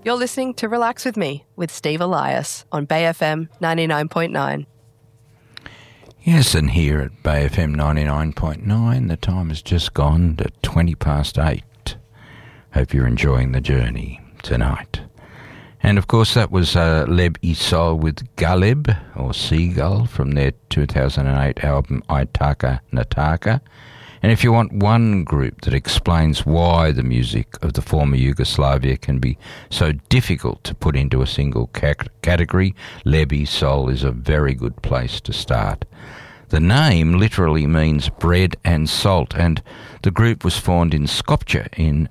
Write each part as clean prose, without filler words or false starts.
You're listening to Relax With Me with Steve Elias on Bay FM 99.9. Yes, and here at Bay FM 99.9, the time has just gone to 8:20. Hope you're enjoying the journey tonight. And of course that was Leb Isol with Galeb, or Seagull, from their 2008 album Itaka Nataka. And if you want one group that explains why the music of the former Yugoslavia can be so difficult to put into a single category, Leb Isol is a very good place to start. The name literally means bread and salt, and the group was formed in Skopje in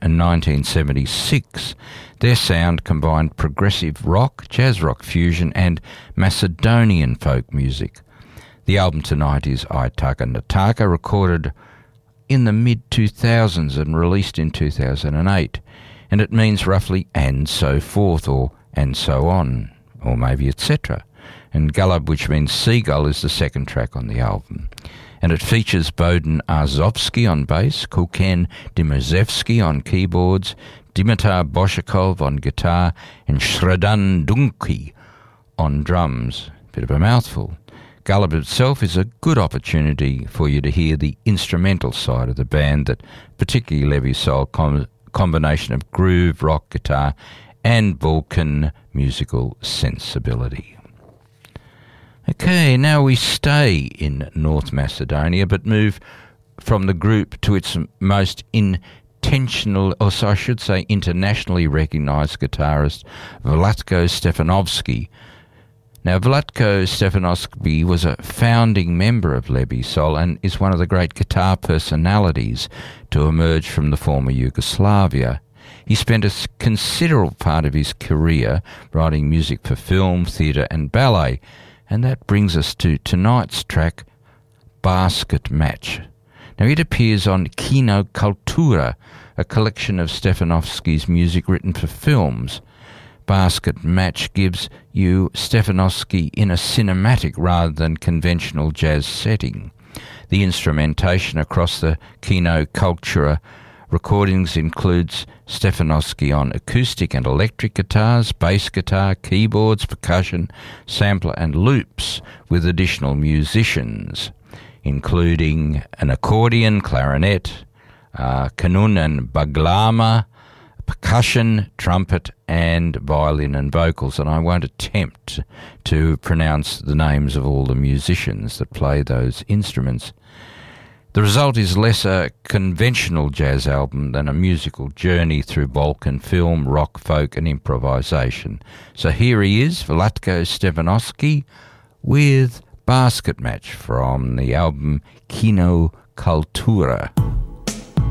1976. Their sound combined progressive rock, jazz rock fusion, and Macedonian folk music. The album tonight is Itaka Nataka, recorded in the mid-2000s and released in 2008, and it means roughly and so forth, or and so on, or maybe etc. And Galeb, which means seagull, is the second track on the album. And it features Boden Arzovsky on bass, Kuken Dimozevsky on keyboards, Dimitar Boshakov on guitar, and Shradan Dunki on drums. Bit of a mouthful. Galeb itself is a good opportunity for you to hear the instrumental side of the band, that particularly Leb Isol combination of groove, rock, guitar, and Balkan musical sensibility. Okay, now we stay in North Macedonia, but move from the group to its most internationally recognised guitarist, Vlatko Stefanovski. Now, Vlatko Stefanovski was a founding member of Leb Isol and is one of the great guitar personalities to emerge from the former Yugoslavia. He spent a considerable part of his career writing music for film, theatre and ballet. And that brings us to tonight's track, Basket Match. Now, it appears on Kino Kultura, a collection of Stefanovski's music written for films. Basket Match gives you Stefanovski in a cinematic rather than conventional jazz setting. The instrumentation across the Kino Kultura recordings includes Stefanovski on acoustic and electric guitars, bass guitar, keyboards, percussion, sampler and loops, with additional musicians, including an accordion, clarinet, kanun and baglama, percussion, trumpet and violin and vocals. And I won't attempt to pronounce the names of all the musicians that play those instruments. The result is less a conventional jazz album than a musical journey through Balkan film, rock, folk and improvisation. So here he is, Vlatko Stefanovski, with Basket Match from the album Kino Kultura.